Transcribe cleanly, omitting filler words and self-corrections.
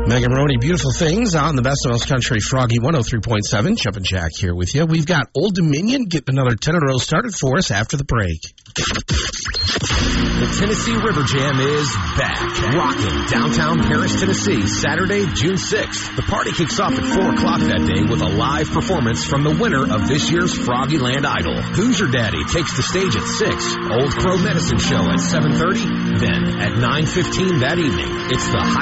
Megan Maroney, Beautiful Things on the Best of Most Country, Froggy 103.7. Jumpin' Jack here with you. We've got Old Dominion getting another 10 in a row started for us after the break. The Tennessee River Jam is back. Rocking downtown Paris, Tennessee, Saturday, June 6th. The party kicks off at 4 o'clock that day with a live performance from the winner of this year's Froggyland Idol. Who's Your Daddy takes the stage at 6. Old Crow Medicine Show at 7:30. Then at 9:15 that evening, it's the